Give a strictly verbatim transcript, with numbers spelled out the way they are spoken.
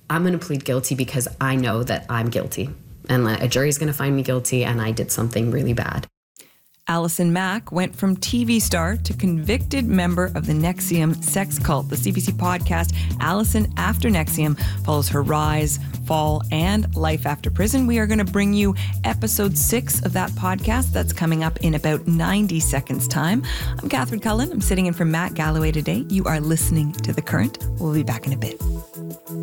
I'm going to plead guilty because I know that I'm guilty. And a jury's going to find me guilty and I did something really bad. Alison Mack went from T V star to convicted member of the N X I V M sex cult. The C B C podcast, Alison After N X I V M, follows her rise, fall, and life after prison. We are going to bring you episode six of that podcast. That's coming up in about ninety seconds time. I'm Catherine Cullen. I'm sitting in for Matt Galloway today. You are listening to The Current. We'll be back in a bit.